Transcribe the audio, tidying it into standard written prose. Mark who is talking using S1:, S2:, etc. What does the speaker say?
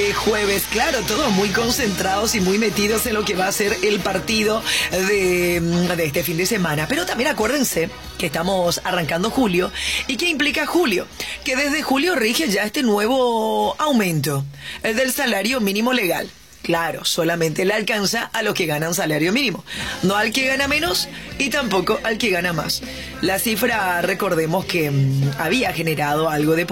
S1: jueves. Claro, todos muy concentrados y muy metidos en lo que va a ser el partido de este fin de semana. Pero también acuérdense que estamos arrancando julio. ¿Y qué implica julio? Que desde julio rige ya este nuevo aumento, el del salario mínimo legal. Claro, solamente le alcanza a los que ganan salario mínimo, no al que gana menos y tampoco al que gana más. La cifra, recordemos que había generado algo de